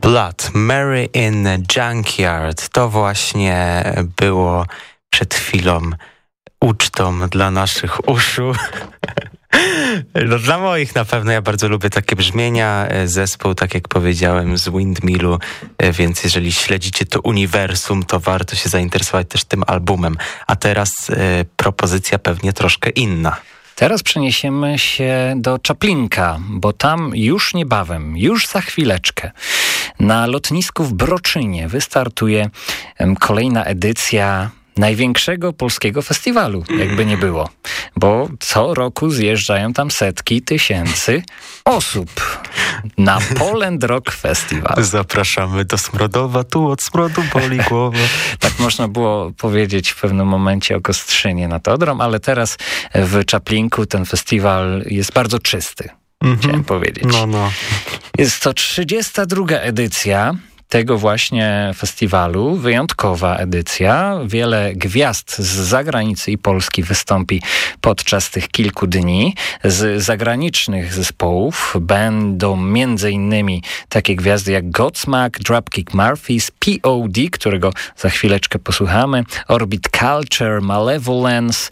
Blood, Mary in Junkyard. To właśnie było przed chwilą ucztą dla naszych uszu. No, dla moich na pewno, ja bardzo lubię takie brzmienia. Zespół, tak jak powiedziałem, z Windmillu, więc jeżeli śledzicie to uniwersum, to warto się zainteresować też tym albumem. A teraz propozycja pewnie troszkę inna. Teraz przeniesiemy się do Czaplinka, bo tam już niebawem, już za chwileczkę na lotnisku w Broczynie wystartuje kolejna edycja największego polskiego festiwalu, jakby nie było. Bo co roku zjeżdżają tam setki tysięcy osób na Poland Rock Festival. Zapraszamy do Smrodowa, tu od smrodu boli głowa. Tak można było powiedzieć w pewnym momencie o Kostrzynie nad Odrą, ale teraz w Czaplinku ten festiwal jest bardzo czysty, chciałem powiedzieć. No. Jest to 32. edycja tego właśnie festiwalu, wyjątkowa edycja. Wiele gwiazd z zagranicy i Polski wystąpi podczas tych kilku dni. Z zagranicznych zespołów będą m.in. takie gwiazdy jak Godsmack, Dropkick Murphys, POD, którego za chwileczkę posłuchamy, Orbit Culture, Malevolence,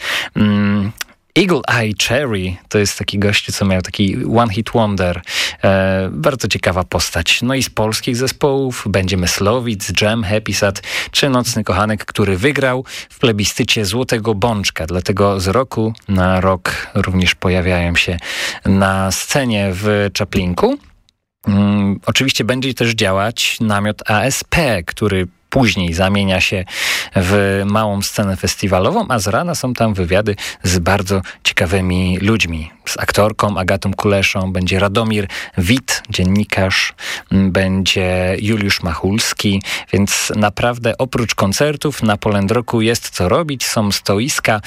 Eagle Eye Cherry to jest taki gościu, co miał taki one hit wonder. Bardzo ciekawa postać. No i z polskich zespołów będzie Myslowic, Jam, Happy Sad czy Nocny Kochanek, który wygrał w plebiscycie Złotego Bączka. Dlatego z roku na rok również pojawiają się na scenie w Czaplinku. Oczywiście będzie też działać namiot ASP, który później zamienia się w małą scenę festiwalową, a z rana są tam wywiady z bardzo ciekawymi ludźmi. Z aktorką Agatą Kuleszą, będzie Radomir Wit, dziennikarz, będzie Juliusz Machulski, więc naprawdę oprócz koncertów na Poland Rocku jest co robić. Są stoiska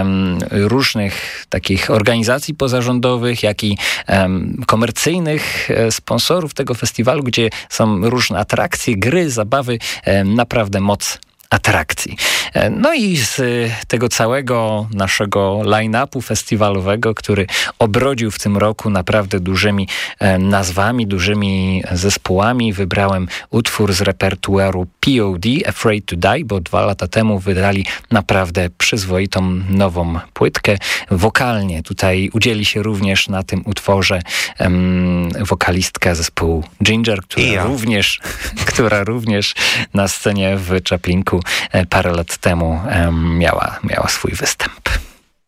różnych takich organizacji pozarządowych, jak i komercyjnych sponsorów tego festiwalu, gdzie są różne atrakcje, gry, zabawy, naprawdę moc atrakcji. No i z tego całego naszego line-upu festiwalowego, który obrodził w tym roku naprawdę dużymi nazwami, dużymi zespołami, wybrałem utwór z repertuaru POD, Afraid to Die, bo 2 lata temu wydali naprawdę przyzwoitą nową płytkę. Wokalnie tutaj udzieli się również na tym utworze wokalistka zespołu Ginger, która również na scenie w Czaplinku parę lat temu miała swój występ.